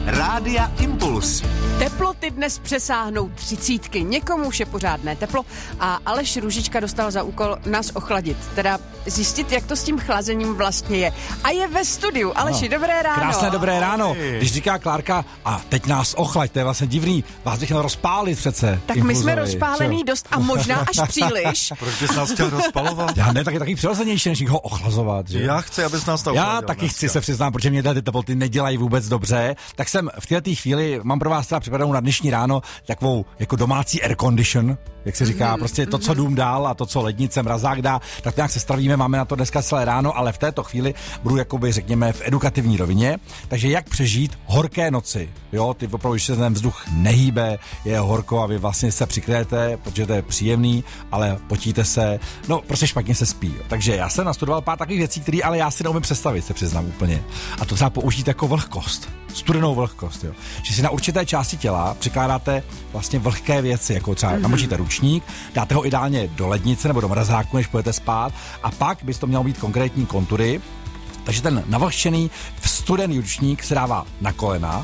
Rádia Impuls. Teploty dnes přesáhnou 30. Někomu už je pořádné teplo a Aleš Růžička dostal za úkol nás ochladit. Teda zjistit, jak to s tím chlazením vlastně je. A je ve studiu. Aleši, dobré ráno. Krásné dobré ráno. Když říká Klárka, a teď nás ochlaď, to je vlastně divný. Vás bych měl rozpálit přece. Tak my jsme rozpálený dost a možná až příliš. Proč bys nás chtěl rozpalovat? Já ne, taky přirozenější, než ho ochlazovat. Že? Já chci, abys nás to Já taky chci, se přiznám, protože mě ty teploty nedělají vůbec dobře. Tak jsem v této chvíli, mám pro vás teda připravenou na dnešní ráno takovou jako domácí air condition, jak se říká, prostě to, co dům dál a to, co lednice, mrazák dá, tak nějak se stravíme, máme na to dneska celé ráno, ale v této chvíli budu jakoby, řekněme, v edukativní rovině. Takže jak přežít horké noci, jo, ty opravdu, když se ten vzduch nehýbe, je horko a vy vlastně se přikryjete, protože to je příjemný, ale potíte se, no prostě špatně se spí. Jo. Takže já jsem nastudoval pár takových věcí, které ale já si neumím představit, se přiznám úplně. A to třeba použít jako vlhkost. Studenou vlhkost, jo. Že si na určité části těla přikládáte vlastně vlhké věci, jako třeba namočíte ručník, dáte ho ideálně do lednice nebo do mrazáku, než půjdete spát, a pak by to mělo být konkrétní kontury. Takže ten navlhčený studený ručník se dává na kolena,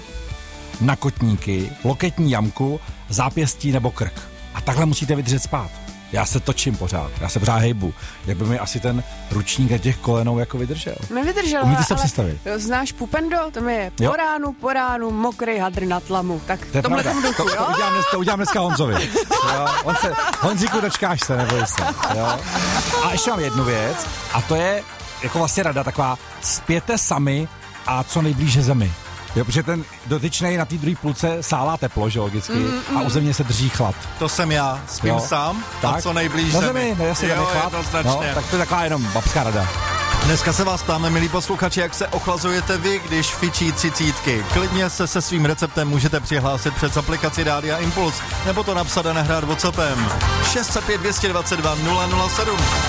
na kotníky, loketní jamku, zápěstí nebo krk. A takhle musíte vydržet spát. Já se točím pořád, já se pořád hejbu. Jak by mi asi ten ručník na těch kolenou jako vydržel. Nevydržel. Umíte se představit? Znáš Pupendo? To je po ránu, mokrý hadr na tlamu. Tak to je tomhle pravda. duchu, To udělám dneska Honzovi. Jo? Honzíku, dočkáš se, neboj se. Jo? A ještě mám jednu věc, a to je jako vlastně rada taková, spěte sami a co nejblíže zemi. Jo, protože ten dotyčnej na té druhé půlce sálá teplo, že logicky, a u země se drží chlad. To jsem já, spím sám a co nejblíž na zemi. No jasně, jo, chlad. No, tak to je taková jenom babská rada. Dneska se vás ptáme, milí posluchači, jak se ochlazujete vy, když fičí 30. Klidně se svým receptem můžete přihlásit přes aplikaci Rádia Impuls, nebo to napsat a nahrát WhatsAppem 605 222 007.